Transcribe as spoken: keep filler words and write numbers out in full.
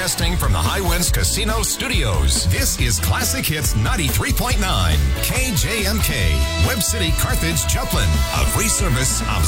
Broadcasting from the High Winds Casino Studios, this is Classic Hits ninety-three point nine, K J M K, Webb City, Carthage, Joplin, a free service of